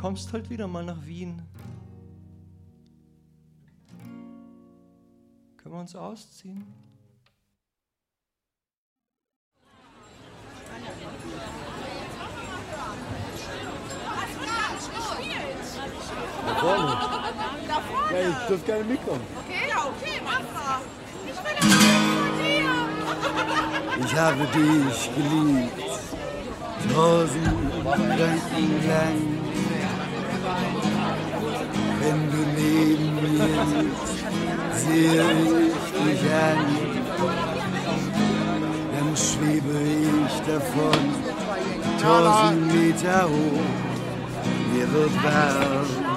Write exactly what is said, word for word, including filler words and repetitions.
kommst halt wieder mal nach Wien. Können wir uns ausziehen? Da vorne. Da vorne? Ja, ich dürfte gerne mitkommen. Okay, ja, okay, mach mal. Ich will das von dir. Ich habe dich geliebt, tausend Gedanken lang. Wenn du neben mir sitzt, sehe ich dich an. Dann schwebe ich davon, tausend Meter hoch. Mir wird warm